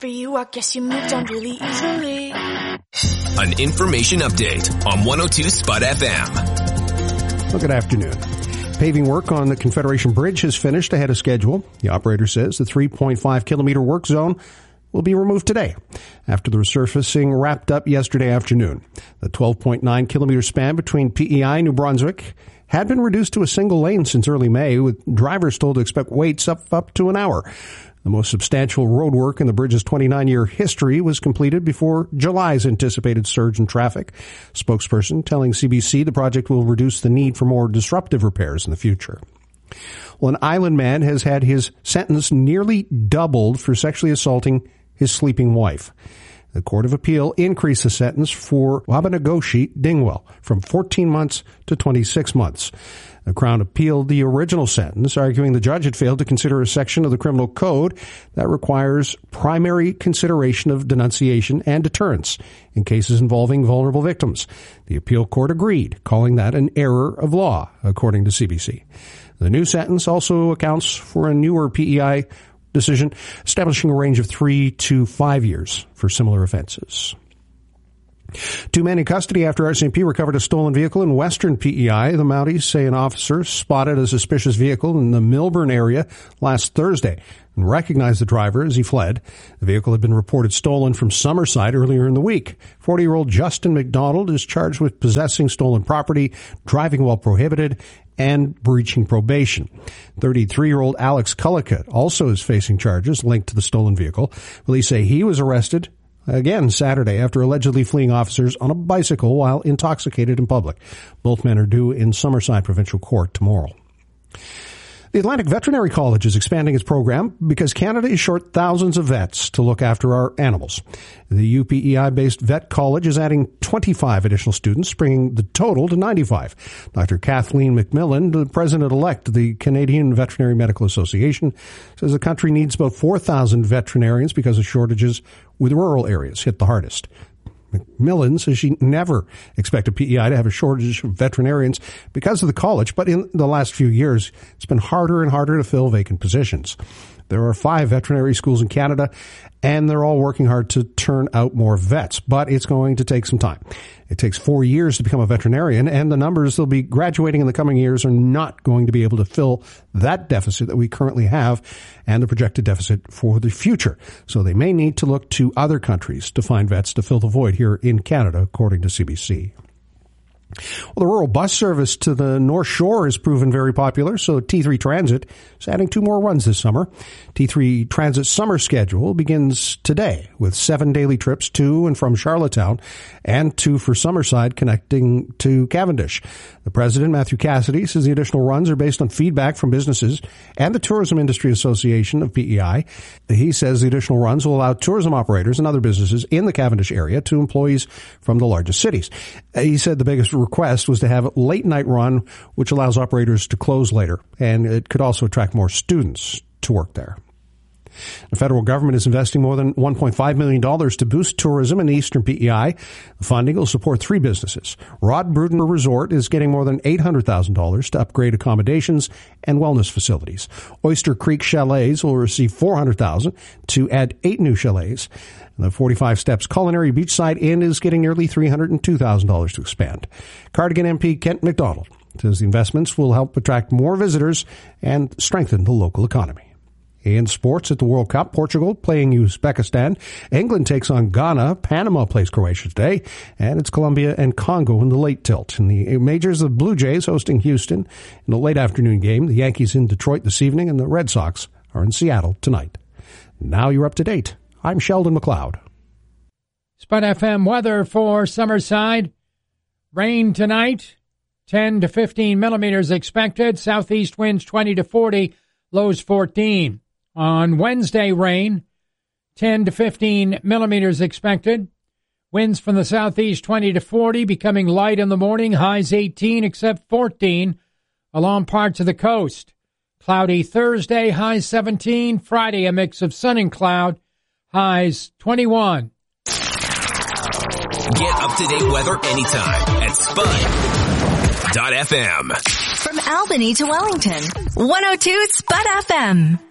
For you, I guess you moved on really easily. An information update on 102 Spud FM. Well, good afternoon. Paving work on the Confederation Bridge has finished ahead of schedule. The operator says the 3.5-kilometer work zone will be removed today after the resurfacing wrapped up yesterday afternoon. The 12.9-kilometer span between PEI and New Brunswick had been reduced to a single lane since early May, with drivers told to expect waits up to an hour. The most substantial road work in the bridge's 29-year history was completed before July's anticipated surge in traffic. Spokesperson telling CBC the project will reduce the need for more disruptive repairs in the future. Well, an island man has had his sentence nearly doubled for sexually assaulting his sleeping wife. The Court of Appeal increased the sentence for Wabanagoshi Dingwell from 14 months to 26 months. The Crown appealed the original sentence, arguing the judge had failed to consider a section of the criminal code that requires primary consideration of denunciation and deterrence in cases involving vulnerable victims. The appeal court agreed, calling that an error of law, according to CBC. The new sentence also accounts for a newer PEI decision establishing a range of 3 to 5 years for similar offenses. 2 men in custody after RCMP recovered a stolen vehicle in western PEI. The Mounties say an officer spotted a suspicious vehicle in the Millburn area last Thursday and recognized the driver as he fled. The vehicle had been reported stolen from Summerside earlier in the week. 40-year-old Justin McDonald is charged with possessing stolen property, driving while prohibited, and breaching probation. 33-year-old Alex Cullicutt also is facing charges linked to the stolen vehicle. Police say he was arrested again Saturday after allegedly fleeing officers on a bicycle while intoxicated in public. Both men are due in Summerside Provincial Court tomorrow. The Atlantic Veterinary College is expanding its program because Canada is short thousands of vets to look after our animals. The UPEI-based vet college is adding 25 additional students, bringing the total to 95. Dr. Kathleen McMillan, the president-elect of the Canadian Veterinary Medical Association, says the country needs about 4,000 veterinarians because of shortages with rural areas hit the hardest. McMillan says she never expected PEI to have a shortage of veterinarians because of the college, but in the last few years, it's been harder and harder to fill vacant positions. There are 5 veterinary schools in Canada, and they're all working hard to turn out more vets, but it's going to take some time. It takes 4 years to become a veterinarian, and the numbers they'll be graduating in the coming years are not going to be able to fill that deficit that we currently have and the projected deficit for the future. So they may need to look to other countries to find vets to fill the void here in Canada, according to CBC. Well, the rural bus service to the North Shore has proven very popular, so T3 Transit is adding 2 more runs this summer. T3 Transit's summer schedule begins today with 7 daily trips to and from Charlottetown and 2 for Summerside connecting to Cavendish. The president, Matthew Cassidy, says the additional runs are based on feedback from businesses and the Tourism Industry Association of PEI. He says the additional runs will allow tourism operators and other businesses in the Cavendish area to employees from the largest cities. He said the biggest request was to have a late night run, which allows operators to close later, and it could also attract more students to work there. The federal government is investing more than $1.5 million to boost tourism in eastern PEI. The funding will support 3 businesses. Rod Bruden Resort is getting more than $800,000 to upgrade accommodations and wellness facilities. Oyster Creek Chalets will receive $400,000 to add 8 new chalets. And the 45 Steps Culinary Beachside Inn is getting nearly $302,000 to expand. Cardigan MP Kent McDonald says the investments will help attract more visitors and strengthen the local economy. In sports at the World Cup, Portugal playing Uzbekistan. England takes on Ghana. Panama plays Croatia today. And it's Colombia and Congo in the late tilt. In the majors, the Blue Jays hosting Houston in the late afternoon game. The Yankees in Detroit this evening, and the Red Sox are in Seattle tonight. Now you're up to date. I'm Sheldon McLeod. Spud FM weather for Summerside. Rain tonight, 10 to 15 millimeters expected. Southeast winds 20 to 40, lows 14. On Wednesday, rain, 10 to 15 millimeters expected. Winds from the southeast 20 to 40, becoming light in the morning, highs 18 except 14 along parts of the coast. Cloudy Thursday, highs 17. Friday, a mix of sun and cloud, highs 21. Get up-to-date weather anytime at Spud.FM. From Albany to Wellington, 102 Spud FM.